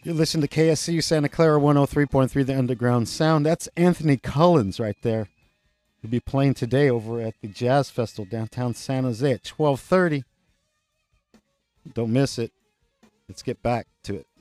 You're listening to KSCU Santa Clara 103.3, the Underground Sound. That's Anthony Collins right there. He'll be playing today over at the Jazz Festival downtown San Jose at 12:30. Don't miss it. Let's get back to it.